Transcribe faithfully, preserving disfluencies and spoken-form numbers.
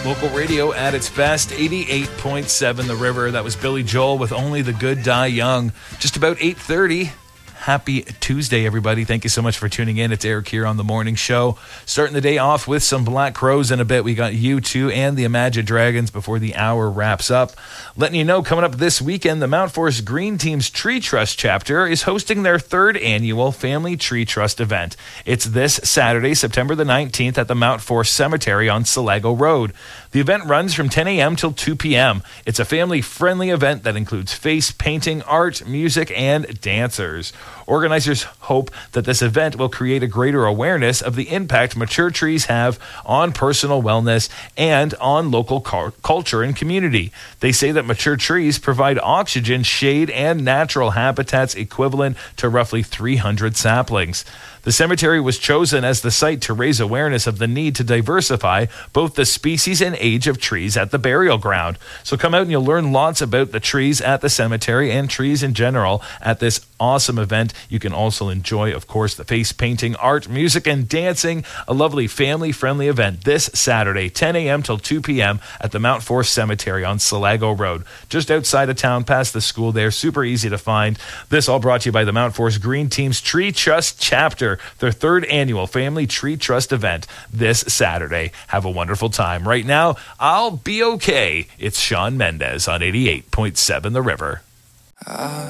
Local radio at its best, eighty-eight point seven The River. That was Billy Joel with Only the Good Die Young. Just about eight thirty. Happy Tuesday, everybody. Thank you so much for tuning in. It's Eric here on The Morning Show. Starting the day off with some Black Crowes in a bit. We got U two and the Imagine Dragons before the hour wraps up. Letting you know, coming up this weekend, the Mount Forest Green Team's Tree Trust chapter is hosting their third annual Family Tree Trust event. It's this Saturday, September the nineteenth at the Mount Forest Cemetery on Salago Road. The event runs from ten a.m. till two p.m. It's a family-friendly event that includes face painting, art, music, and dancers. Organizers hope that this event will create a greater awareness of the impact mature trees have on personal wellness and on local cu- culture and community. They say that mature trees provide oxygen, shade, and natural habitats equivalent to roughly three hundred saplings. The cemetery was chosen as the site to raise awareness of the need to diversify both the species and age of trees at the burial ground. So come out and you'll learn lots about the trees at the cemetery and trees in general at this awesome event. You can also enjoy, of course, the face painting, art, music, and dancing. A lovely family-friendly event this Saturday, ten a.m. till two p.m. at the Mount Forest Cemetery on Salago Road. Just outside of town, past the school there. Super easy to find. This all brought to you by the Mount Forest Green Team's Tree Trust chapter, their third annual Family Tree Trust event this Saturday. Have a wonderful time. Right now, I'll be okay. It's Shawn Mendes on eighty-eight point seven The River. Uh.